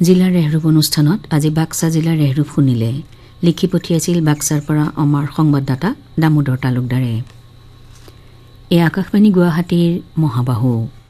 জিলাৰ ৰেহৰূপ অনুষ্ঠানত আজি বাক্সা জিলাৰ ৰেহৰূপ শুনিলে লিখি পঠিয়াইছিল বাক্সাৰ পৰা আমাৰ সংবাদদাতা দামোদৰ তালুকদাৰে। এই আকাশবাণী গুৱাহাটীৰ মহাবাহু